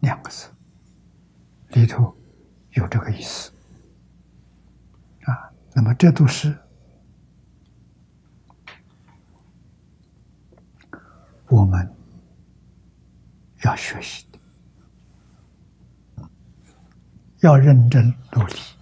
两个字，里头有这个意思啊。那么这都是我们要学习的，要认真努力。